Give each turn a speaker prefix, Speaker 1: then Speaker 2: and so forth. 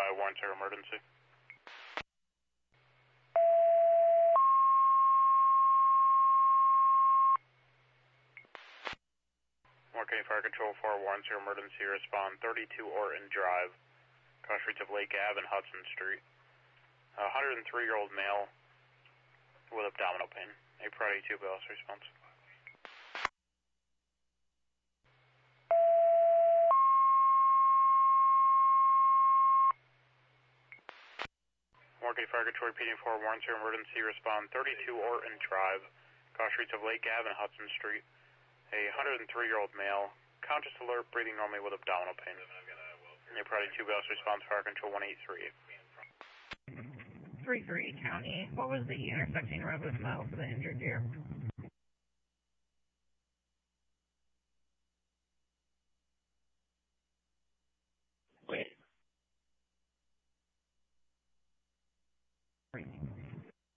Speaker 1: warrants your emergency. Warren County Fire Control 4 warrants your emergency. Respond 32 Orton Drive, cross streets of Lake Ave and Hudson Street. A 103-year-old male with abdominal pain. A Priority 2 BLS response. Warren County Fire Control repeating 4 warrants your emergency. Respond 32 Orton Drive, cross streets of Lake Ave and Hudson Street. A 103-year-old male, conscious, alert, breathing normally with abdominal pain. A Priority 2 BLS response, Fire Control 183.
Speaker 2: 33 County. What was the intersecting road with Mo for the injured deer? Wait.